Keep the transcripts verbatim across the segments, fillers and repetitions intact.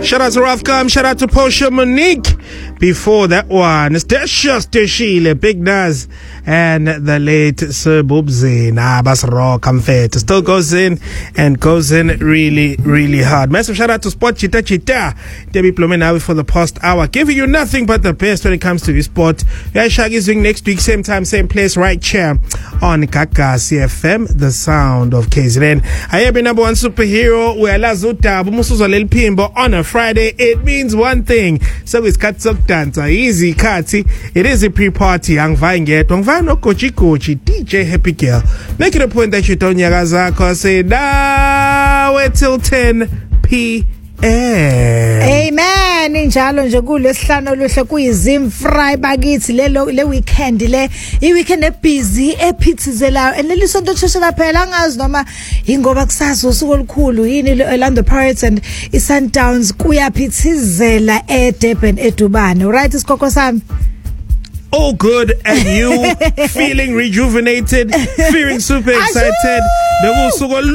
Shout out to Rafcom, shout out to Portia Monique. Before that one, it's Deshus Deshile, Big Naz, and the late Sir Bubzi. Nah, Bas Rock, I'm fit. Still goes in and goes in really, really hard. Massive shout out to Sport Chita Chita. Debbie Plomenawi for the past hour, giving you nothing but the best when it comes to e-sport. Yeah, Shaggy is doing next week, same time, same place, right here on Kakasi F M, the sound of K Z N. I have been number one superhero. We're Lazuta, Bumusuzwa Lil Pimbo on a Friday. It means one thing. So it's Katsok Dancer, easy Kati. It is a pre-party. Angvai nget, angvai no kochi kochi. D J Happy Girl. Make it a point that you don't yagaza, cause say, now wait till ten p m Amen. Injalo nje kulesihlanu oluhle kuyizim fry bakithi lelo le weekend le I weekend e busy ephithizelayo and lelisonto thoshela phela ngazi noma ingoba kusasa usuku olukhulu yini Orlando Pirates and iSundowns kuyaphithizela eDurban eDubane. Right isikoko sami? All good, and you feeling rejuvenated, feeling super excited. Yeah.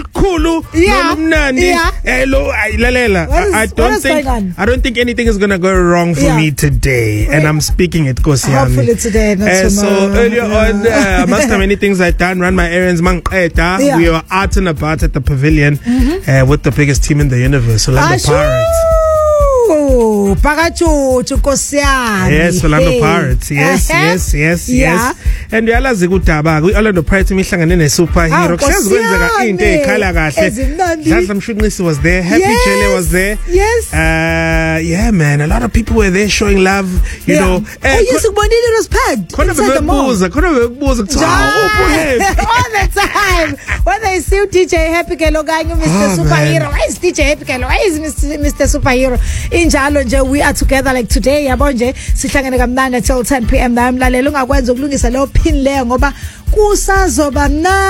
Yeah. Hello, I don't think I don't think anything is gonna go wrong for yeah. me today, and I'm speaking it because hopefully today, not uh, tomorrow. So earlier on, uh, amongst the many things I've done, run my errands, man. Yeah. We were out and about at the pavilion mm-hmm. uh, with the biggest team in the universe, Orlando Pirates. Pakachu Chukosian. Yes, Orlando Pirates. Yes, yes, yes, yeah. yes. And we alazi kudaba ku Orlando Pirates imihlangane ne superhero. Kusekwenzeka into ekhala kahle. Dladla Mshunqisi was there. Happy yes, Jele was there. Yes. Uh yeah, man. A lot of people were there showing love, you yeah. know. Uh, oh, yes, Bonini was packed. All the time. When they see D J Happy Girl going Mister Oh, Superhero. Why is D J Happy Girl? Why is Mister Superhero? Injalo nje we are together like today yabo nje sihlangene kamnandi until ten p m la umlalelo ungakwenza ukulungisa lo pin leyo ngoba kusazoba mnandi.